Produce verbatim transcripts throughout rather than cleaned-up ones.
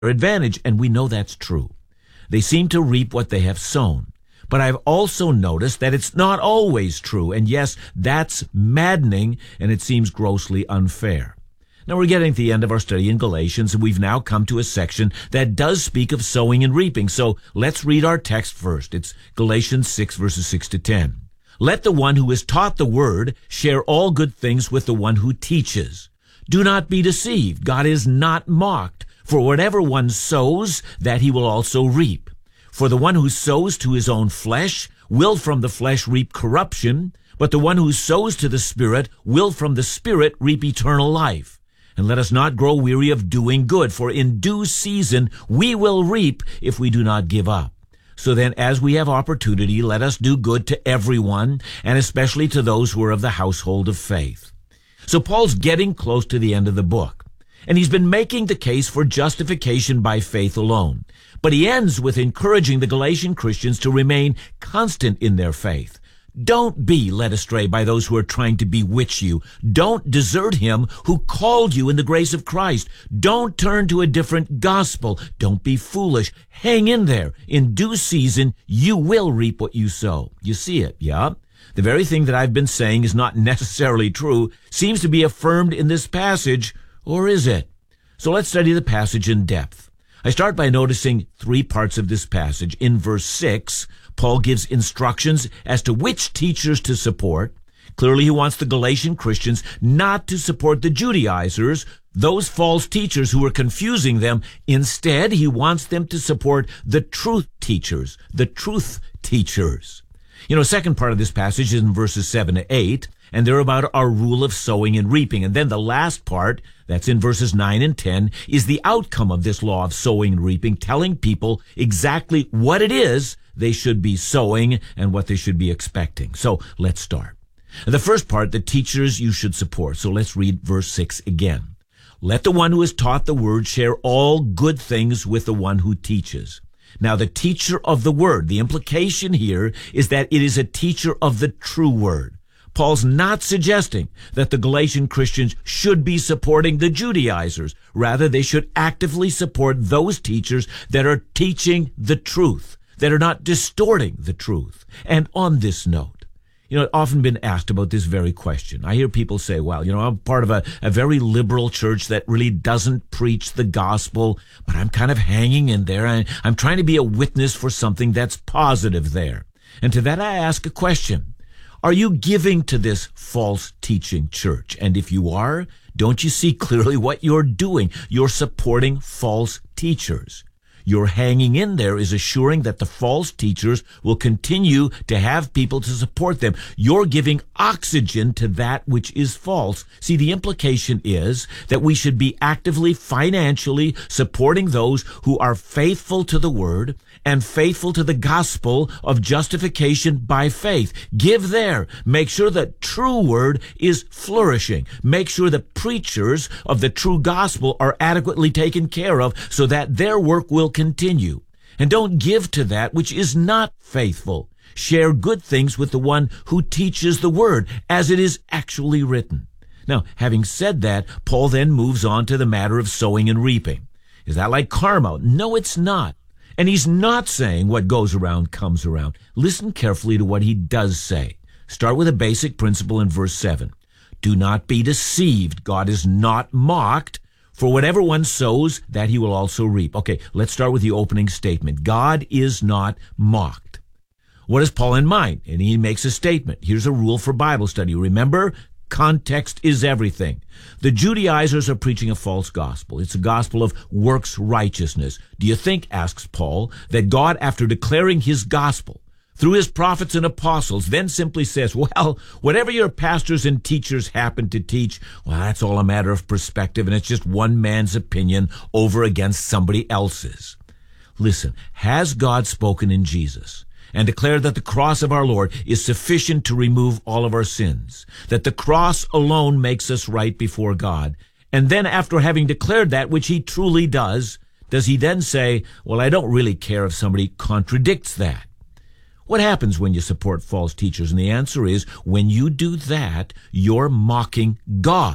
advantage, and we know that's true. They seem to reap what they have sown. But I've also noticed that it's not always true, and yes, that's maddening, and it seems grossly unfair. Now we're getting to the end of our study in Galatians, and we've now come to a section that does speak of sowing and reaping. So let's read our text first. It's Galatians six, verses six to ten. Let the one who is taught the word share all good things with the one who teaches. Do not be deceived. God is not mocked. For whatever one sows, that he will also reap. For the one who sows to his own flesh will from the flesh reap corruption, but the one who sows to the Spirit will from the Spirit reap eternal life. And let us not grow weary of doing good, for in due season we will reap if we do not give up. So then, as we have opportunity, let us do good to everyone, and especially to those who are of the household of faith. So Paul's getting close to the end of the book, and he's been making the case for justification by faith alone. But he ends with encouraging the Galatian Christians to remain constant in their faith. Don't be led astray by those who are trying to bewitch you. Don't desert him who called you in the grace of Christ. Don't turn to a different gospel. Don't be foolish. Hang in there. In due season, you will reap what you sow. You see it, yeah? The very thing that I've been saying is not necessarily true seems to be affirmed in this passage, or is it? So let's study the passage in depth. I start by noticing three parts of this passage. In verse six, Paul gives instructions as to which teachers to support. Clearly, he wants the Galatian Christians not to support the Judaizers, those false teachers who are confusing them. Instead, he wants them to support the truth teachers, the truth teachers. You know, second part of this passage is in verses seven to eight, and they're about our rule of sowing and reaping. And then the last part, that's in verses nine and ten, is the outcome of this law of sowing and reaping, telling people exactly what it is they should be sowing and what they should be expecting. So let's start. The first part, the teachers you should support. So let's read verse six again. Let the one who is taught the word share all good things with the one who teaches. Now, the teacher of the word, the implication here is that it is a teacher of the true word. Paul's not suggesting that the Galatian Christians should be supporting the Judaizers. Rather, they should actively support those teachers that are teaching the truth, that are not distorting the truth. And on this note, you know, I've often been asked about this very question. I hear people say, well, you know, I'm part of a, a very liberal church that really doesn't preach the gospel, but I'm kind of hanging in there. I, I'm trying to be a witness for something that's positive there. And to that I ask a question. Are you giving to this false teaching church? And if you are, don't you see clearly what you're doing? You're supporting false teachers. Your hanging in there is assuring that the false teachers will continue to have people to support them. You're giving oxygen to that which is false. See, the implication is that we should be actively, financially supporting those who are faithful to the word and faithful to the gospel of justification by faith. Give there. Make sure that true word is flourishing. Make sure the preachers of the true gospel are adequately taken care of so that their work will continue. And don't give to that which is not faithful. Share good things with the one who teaches the word, as it is actually written. Now, having said that, Paul then moves on to the matter of sowing and reaping. Is that like karma? No, it's not. And he's not saying what goes around comes around. Listen carefully to what he does say. Start with a basic principle in verse seven. Do not be deceived. God is not mocked. For whatever one sows, that he will also reap. Okay, let's start with the opening statement. God is not mocked. What has Paul in mind? And he makes a statement. Here's a rule for Bible study. Remember, context is everything. The Judaizers are preaching a false gospel. It's a gospel of works righteousness. Do you think, asks Paul, that God, after declaring his gospel through his prophets and apostles, then simply says, well, whatever your pastors and teachers happen to teach, well, that's all a matter of perspective, and it's just one man's opinion over against somebody else's? Listen, has God spoken in Jesus and declared that the cross of our Lord is sufficient to remove all of our sins, that the cross alone makes us right before God? And then after having declared that, which he truly does, does he then say, well, I don't really care if somebody contradicts that? What happens when you support false teachers? And the answer is, when you do that, you're mocking God.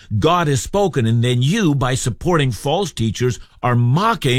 God has spoken, and then you, by supporting false teachers, are mocking